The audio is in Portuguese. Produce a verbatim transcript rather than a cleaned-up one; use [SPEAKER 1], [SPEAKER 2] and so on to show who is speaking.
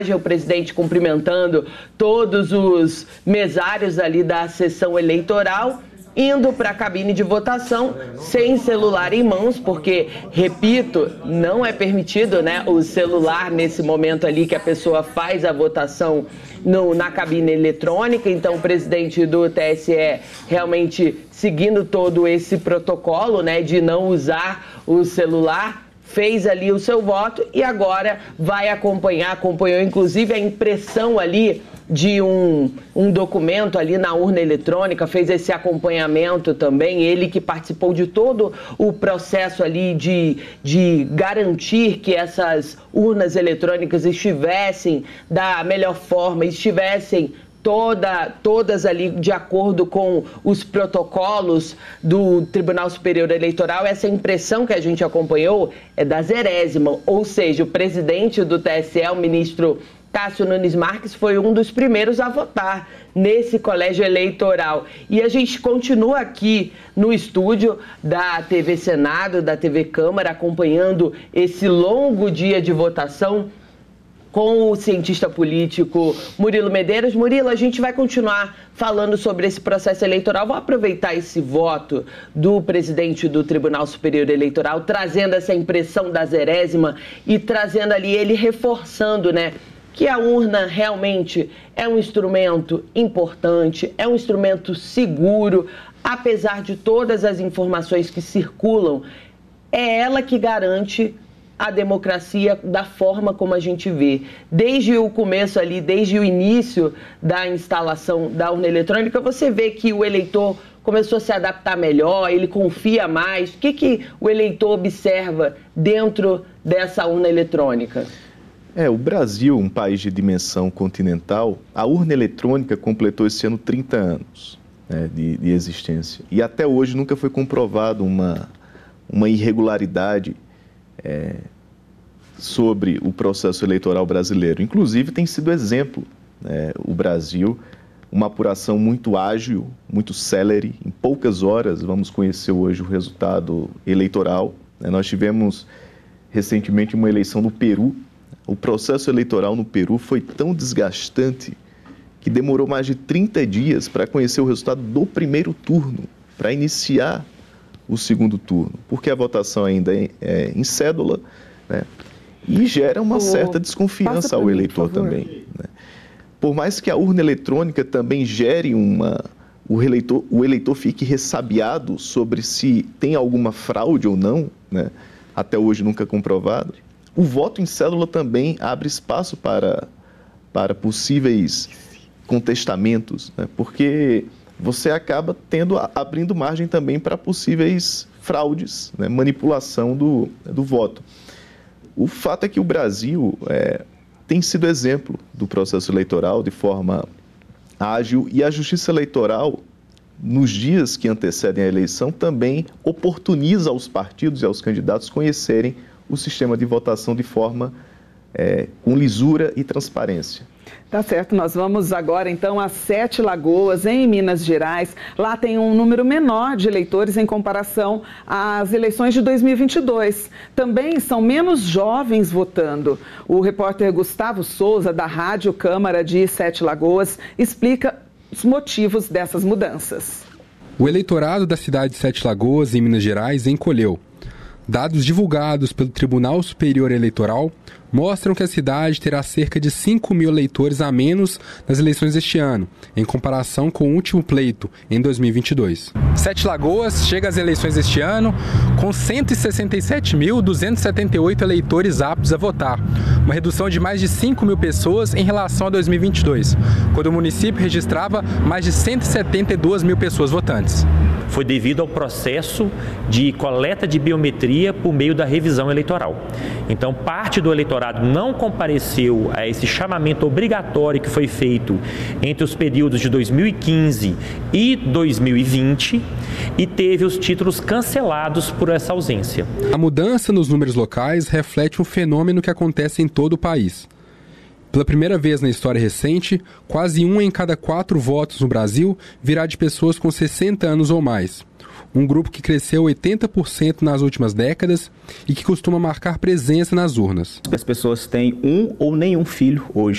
[SPEAKER 1] O presidente cumprimentando todos os mesários ali da sessão eleitoral, indo para a cabine de votação sem celular em mãos, porque, repito, não é permitido, né, o celular nesse momento ali que a pessoa faz a votação no, na cabine eletrônica. Então, o presidente do T S E realmente seguindo todo esse protocolo, né, de não usar o celular, fez ali o seu voto e agora vai acompanhar, acompanhou inclusive a impressão ali de um, um documento ali na urna eletrônica, fez esse acompanhamento também, ele que participou de todo o processo ali de, de garantir que essas urnas eletrônicas estivessem da melhor forma, estivessem Toda, todas ali de acordo com os protocolos do Tribunal Superior Eleitoral. Essa impressão que a gente acompanhou é da zerésima, ou seja, o presidente do T S E, o ministro Cássio Nunes Marques, foi um dos primeiros a votar nesse colégio eleitoral. E a gente continua aqui no estúdio da T V Senado, da T V Câmara, acompanhando esse longo dia de votação com o cientista político Murilo Medeiros. Murilo, a gente vai continuar falando sobre esse processo eleitoral. Vou aproveitar esse voto do presidente do Tribunal Superior Eleitoral, trazendo essa impressão da zerésima e trazendo ali ele reforçando, né, que a urna realmente é um instrumento importante, é um instrumento seguro, apesar de todas as informações que circulam, é ela que garante a democracia da forma como a gente vê. Desde o começo ali, desde o início da instalação da urna eletrônica, você vê que o eleitor começou a se adaptar melhor, ele confia mais. O que, que o eleitor observa dentro dessa urna eletrônica?
[SPEAKER 2] É, o Brasil, um país de dimensão continental, a urna eletrônica completou esse ano trinta anos, né, de, de existência. E até hoje nunca foi comprovado uma, uma irregularidade É, sobre o processo eleitoral brasileiro. Inclusive, tem sido exemplo, né, o Brasil, uma apuração muito ágil, muito célere. Em poucas horas, vamos conhecer hoje o resultado eleitoral. Né, nós tivemos recentemente uma eleição no Peru. O processo eleitoral no Peru foi tão desgastante que demorou mais de trinta dias para conhecer o resultado do primeiro turno, para iniciar o segundo turno, porque a votação ainda é, é em cédula, né, e gera uma oh, certa desconfiança ao eleitor mim, também. Né. Por mais que a urna eletrônica também gere uma... O eleitor, o eleitor fique ressabiado sobre se tem alguma fraude ou não, né, até hoje nunca comprovado, o voto em cédula também abre espaço para, para possíveis contestamentos, né, porque você acaba tendo, abrindo margem também para possíveis fraudes, né, manipulação do, do voto. O fato é que o Brasil é, tem sido exemplo do processo eleitoral de forma ágil e a Justiça Eleitoral, nos dias que antecedem a eleição, também oportuniza aos partidos e aos candidatos conhecerem o sistema de votação de forma é, com lisura e transparência.
[SPEAKER 3] Tá certo, nós vamos agora então a Sete Lagoas, em Minas Gerais. Lá tem um número menor de eleitores em comparação às eleições de dois mil e vinte e dois. Também são menos jovens votando. O repórter Gustavo Souza, da Rádio Câmara de Sete Lagoas, explica os motivos dessas mudanças.
[SPEAKER 4] O eleitorado da cidade de Sete Lagoas, em Minas Gerais, encolheu. Dados divulgados pelo Tribunal Superior Eleitoral mostram que a cidade terá cerca de cinco mil eleitores a menos nas eleições deste ano, em comparação com o último pleito, em dois mil e vinte e dois. Sete Lagoas chega às eleições deste ano com cento e sessenta e sete mil duzentos e setenta e oito eleitores aptos a votar, uma redução de mais de cinco mil pessoas em relação a dois mil e vinte e dois, quando o município registrava mais de cento e setenta e duas mil pessoas votantes.
[SPEAKER 5] Foi devido ao processo de coleta de biometria por meio da revisão eleitoral. Então, parte do eleitorado não compareceu a esse chamamento obrigatório que foi feito entre os períodos de dois mil e quinze e dois mil e vinte e teve os títulos cancelados por essa ausência.
[SPEAKER 4] A mudança nos números locais reflete um fenômeno que acontece em todo o país. Pela primeira vez na história recente, quase um em cada quatro votos no Brasil virá de pessoas com sessenta anos ou mais. um grupo que cresceu oitenta por cento nas últimas décadas e que costuma marcar presença nas urnas.
[SPEAKER 6] As pessoas têm um ou nenhum filho hoje.